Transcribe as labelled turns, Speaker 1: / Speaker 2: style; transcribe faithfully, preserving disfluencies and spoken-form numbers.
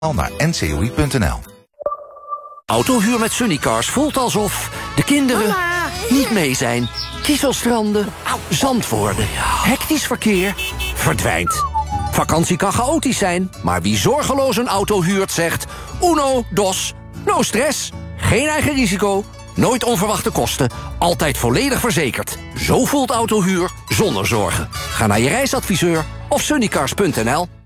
Speaker 1: naar n c o i punt n l.
Speaker 2: Autohuur met Sunnycars voelt alsof de kinderen
Speaker 3: Mama.
Speaker 2: niet mee zijn. Kieselstranden, zand worden, hectisch verkeer, verdwijnt. Vakantie kan chaotisch zijn, maar wie zorgeloos een auto huurt zegt... Uno, dos, no stress, geen eigen risico, nooit onverwachte kosten... altijd volledig verzekerd. Zo voelt autohuur zonder zorgen. Ga naar je reisadviseur of sunnycars punt n l.